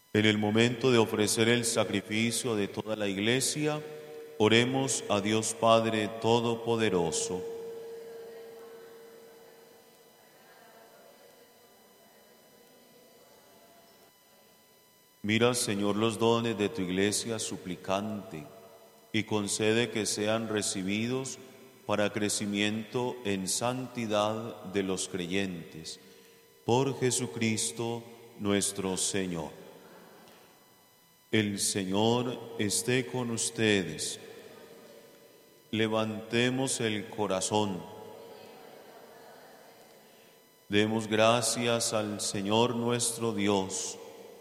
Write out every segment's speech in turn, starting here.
En el momento de ofrecer el sacrificio de toda la Iglesia, oremos a Dios Padre Todopoderoso. Mira, Señor, los dones de tu Iglesia suplicante y concede que sean recibidos para crecimiento en santidad de los creyentes. Por Jesucristo nuestro Señor. El Señor esté con ustedes. Levantemos el corazón. Demos gracias al Señor nuestro Dios.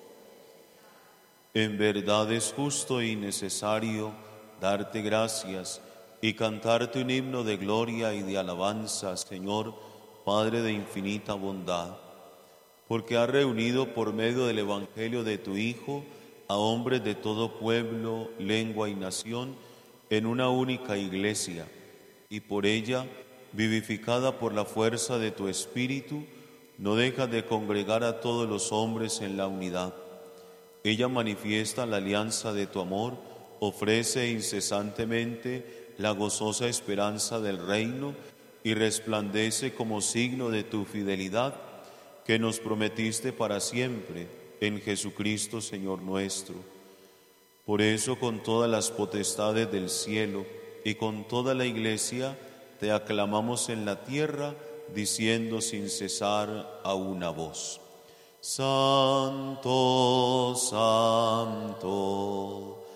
En verdad es justo y necesario darte gracias y cantarte un himno de gloria y de alabanza, Señor, Padre de infinita bondad, porque has reunido por medio del Evangelio de tu Hijo a hombres de todo pueblo, lengua y nación en una única iglesia, y por ella, vivificada por la fuerza de tu Espíritu, no dejas de congregar a todos los hombres en la unidad. Ella manifiesta la alianza de tu amor, ofrece incesantemente la gozosa esperanza del reino y resplandece como signo de tu fidelidad que nos prometiste para siempre en Jesucristo Señor nuestro. Por eso, con todas las potestades del cielo y con toda la Iglesia, te aclamamos en la tierra, diciendo sin cesar a una voz: Santo, Santo,